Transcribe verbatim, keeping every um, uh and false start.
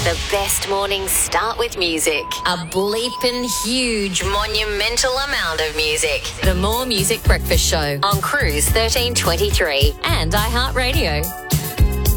The best mornings start with music. A bleeping huge, monumental amount of music. The More Music Breakfast Show on Cruise thirteen twenty-three and iHeartRadio.